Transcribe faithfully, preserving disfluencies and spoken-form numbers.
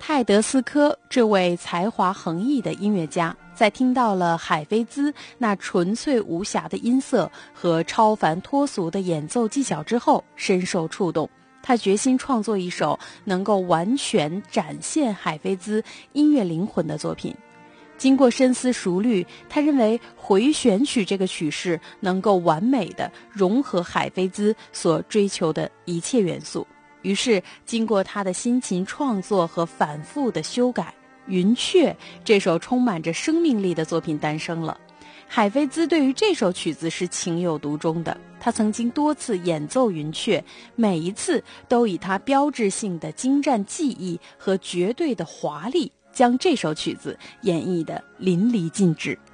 泰德斯科这位才华横溢的音乐家，在听到了海菲兹那纯粹无瑕的音色和超凡脱俗的演奏技巧之后，深受触动。他决心创作一首能够完全展现海菲兹音乐灵魂的作品。经过深思熟虑，他认为回旋曲这个曲式能够完美地融合海菲兹所追求的一切元素。于是经过他的辛勤创作和反复的修改，云雀这首充满着生命力的作品诞生了。海菲兹对于这首曲子是情有独钟的，他曾经多次演奏云雀，每一次都以他标志性的精湛技艺和绝对的华丽，将这首曲子演绎得淋漓尽致。